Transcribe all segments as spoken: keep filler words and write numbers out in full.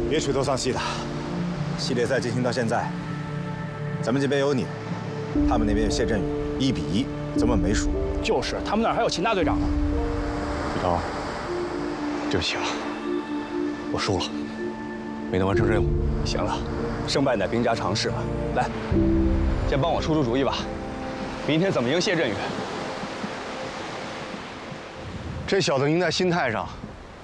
别垂头丧气的。系列赛进行到现在，咱们这边有你，他们那边有谢振宇，一比一，怎么没输？ 就是，他们那儿还有秦大队长呢。 宇涛，对不起啊，我输了，没能完成任务。 行了，胜败乃兵家常事嘛。来，先帮我出出主意吧，明天怎么赢谢振宇？ 这小子赢在心态上。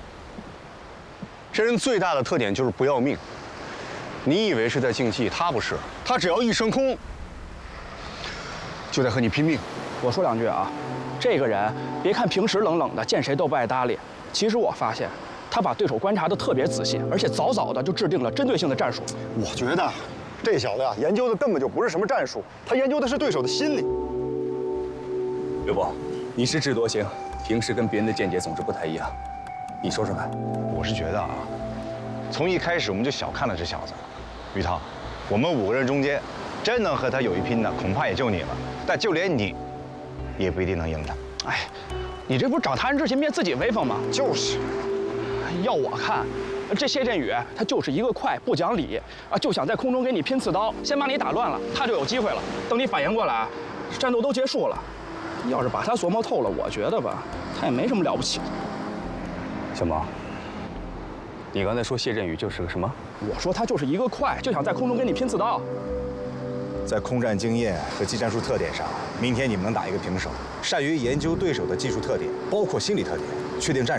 这人最大的特点就是不要命。你以为是在竞技，他不是，他只要一升空，就得和你拼命。 我说两句啊，这个人别看平时冷冷的，见谁都不爱搭理，其实我发现他把对手观察得特别仔细，而且早早的就制定了针对性的战术。 我觉得这小子呀，研究的根本就不是什么战术，他研究的是对手的心理。 刘波，你是智多星，平时跟别人的见解总是不太一样，你说说看。 我是觉得啊，从一开始我们就小看了这小子。于涛，我们五个人中间，真能和他有一拼的，恐怕也就你了。但就连你，也不一定能赢他。 哎，你这不是长他人之心灭自己威风吗？ 就是， 要我看，这谢振宇他就是一个快，不讲理啊，就想在空中给你拼刺刀，先把你打乱了，他就有机会了。等你反应过来，战斗都结束了。要是把他琢磨透了，我觉得吧，他也没什么了不起的。 小毛，你刚才说谢振宇就是个什么？ 我说他就是一个快，就想在空中跟你拼刺刀。 在空战经验和技战术特点上，明天你们能打一个平手。善于研究对手的技术特点，包括心理特点，确定战术。